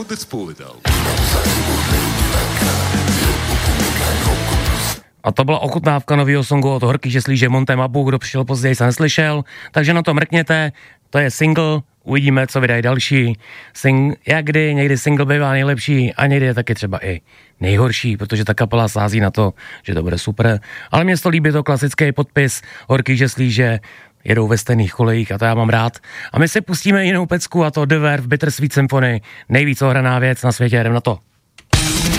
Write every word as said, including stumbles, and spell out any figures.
spovedal. A to byla ochutnávka nového songu od Horky Žeslíže Monte Mabu, kdo přišel později, jsem neslyšel, takže na to mrkněte, to je single, uvidíme, co vydají další. Sing, jak kdy, někdy single bývá nejlepší a někdy je taky třeba i nejhorší, protože ta kapela sází na to, že to bude super, ale mně to líbí, to klasický podpis Horky Žeslíže, jedou ve stejných kolejích a to já mám rád. A my si pustíme jinou pecku a to The Verve v Bittersweet Symphony, nejvíc ohraná věc na světě, jdem na to.